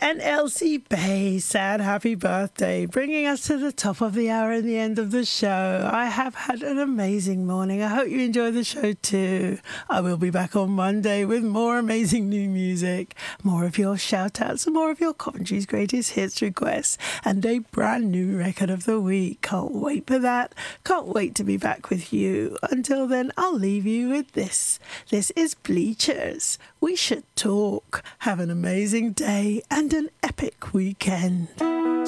and Elsie Bay, sad happy birthday, bringing us to the top of the hour and the end of the show. I have had an amazing morning. I hope you enjoy the show too. I will be back on Monday with more amazing new music, more of your shout outs and more of your Coventry's greatest hits requests, and a brand new record of the week. Can't wait for that. Can't wait to be back with you. Until then, I'll leave you with this. This is Bleachers. We should talk. Have an amazing day and an epic weekend.